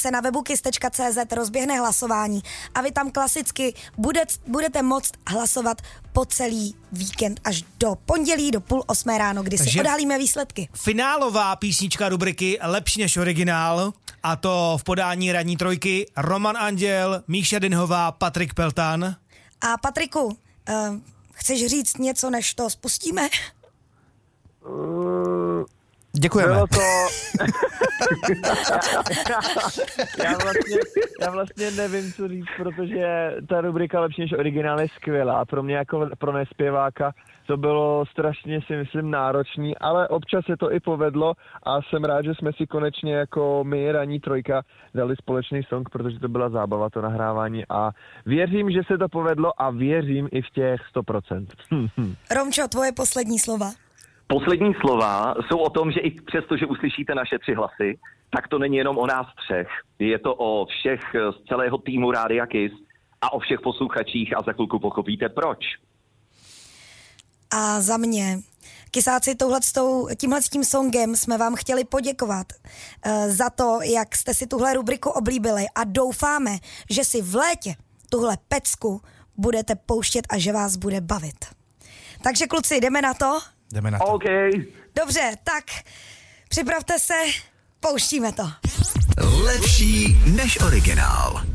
se na webu kiss.cz rozběhne hlasování a vy tam klasicky budete moct hlasovat po celý víkend až do pondělí do 7:30 ráno, kdy si odhalíme výsledky. Finálová písnička rubriky Lepší než originál, a to v podání ranní trojky Roman Anděl, Míša Dinhová, Patrik Peltan. A Patriku, chceš říct něco, než to spustíme? Děkujeme. Bylo to... já vlastně nevím, co říct, protože ta rubrika Lepší než originál je skvělá. Pro mě jako pro nespěváka to bylo strašně, si myslím, náročný, ale občas se to i povedlo a jsem rád, že jsme si konečně jako my, ranní trojka, dali společný song, protože to byla zábava, to nahrávání, a věřím, že se to povedlo a věřím i v těch 100%. Romčo, tvoje poslední slova. Poslední slova jsou o tom, že i přesto, že uslyšíte naše 3 hlasy, tak to není jenom o nás 3. Je to o všech z celého týmu Rádia Kiss a o všech posluchačích a za chvilku pochopíte proč. A za mě, Kisáci, tímhletím songem jsme vám chtěli poděkovat za to, jak jste si tuhle rubriku oblíbili a doufáme, že si v létě tuhle pecku budete pouštět a že vás bude bavit. Takže kluci, jdeme na to? Jdeme na to. OK. Dobře, tak připravte se, pouštíme to. Lepší než originál.